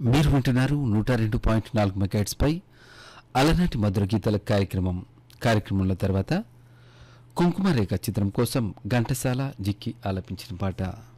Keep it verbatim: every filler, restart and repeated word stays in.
మీరు వింటున్నారు నూట రెండు పాయింట్ నాలుగు మెగాహెర్ట్జ్ పై అలనాటి మధుర గీతాల కార్యక్రమం. కార్యక్రమంలో తర్వాత కుంకుమ రేఖ చిత్రం కోసం ఘంటసాల జిక్కి ఆలపించిన పాట.